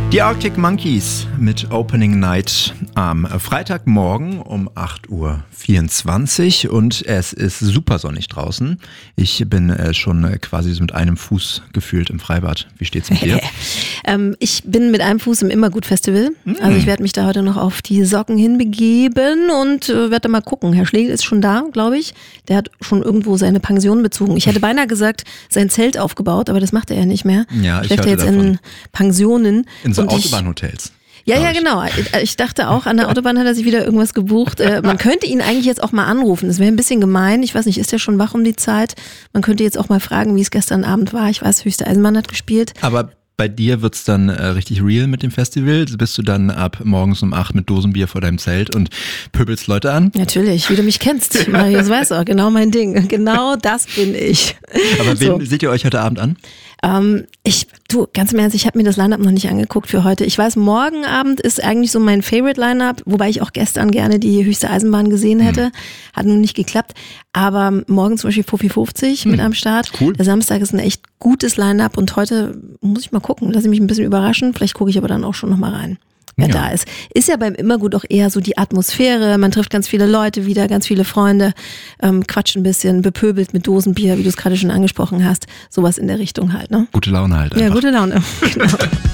Die Arctic Monkeys mit Opening Night am Freitagmorgen um 8:24 Uhr und es ist super sonnig draußen. Ich bin schon quasi so mit einem Fuß gefühlt im Freibad. Wie steht's mit dir? Ich bin mit einem Fuß im Immergut-Festival. Also ich werde mich da heute noch auf die Socken hinbegeben und werde da mal gucken. Herr Schlegel ist schon da, glaube ich. Der hat schon irgendwo seine Pension bezogen. Ich hätte beinahe gesagt, sein Zelt aufgebaut, aber das macht er ja nicht mehr. Ja, ich schläft hörte jetzt davon. in Pensionen. In so Autobahnhotels. Ja, genau. Ich dachte auch, an der Autobahn hat er sich wieder irgendwas gebucht. Man könnte ihn eigentlich jetzt auch mal anrufen. Das wäre ein bisschen gemein. Ich weiß nicht, ist der schon wach um die Zeit? Man könnte jetzt auch mal fragen, wie es gestern Abend war. Ich weiß, Höchste Eisenbahn hat gespielt. Aber bei dir wird's dann richtig real mit dem Festival? Bist du dann ab morgens um 8 mit Dosenbier vor deinem Zelt und pöbelst Leute an? Natürlich, wie du mich kennst. Marius weiß auch, genau mein Ding. Genau das bin ich. Aber wen seht ihr euch heute Abend an? Ganz im Ernst, ich habe mir das Line-Up noch nicht angeguckt für heute. Ich weiß, morgen Abend ist eigentlich so mein Favorite-Line-Up, wobei ich auch gestern gerne die Höchste Eisenbahn gesehen hätte. Hat nun nicht geklappt. Aber morgen zum Beispiel Fuffi 50 mit am Start. Cool. Der Samstag ist ein echt gutes Line-Up und heute muss ich mal gucken. Lasse ich mich ein bisschen überraschen. Vielleicht gucke ich aber dann auch schon nochmal rein, wer da ist. Ist ja beim Immergut auch eher so die Atmosphäre. Man trifft ganz viele Leute wieder, ganz viele Freunde, quatscht ein bisschen, bepöbelt mit Dosenbier, wie du es gerade schon angesprochen hast. Sowas in der Richtung halt, ne? Gute Laune halt einfach. Ja, gute Laune. Genau.